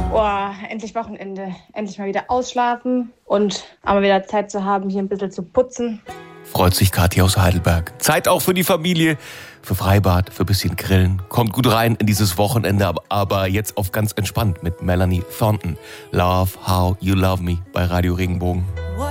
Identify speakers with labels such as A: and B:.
A: Boah, endlich Wochenende. Endlich mal wieder ausschlafen und aber wieder Zeit zu haben, hier ein bisschen zu putzen.
B: Freut sich Kathi aus Heidelberg. Zeit auch für die Familie, für Freibad, für ein bisschen Grillen. Kommt gut rein in dieses Wochenende, aber jetzt auf ganz entspannt mit Melanie Thornton. Love How You Love Me bei Radio Regenbogen.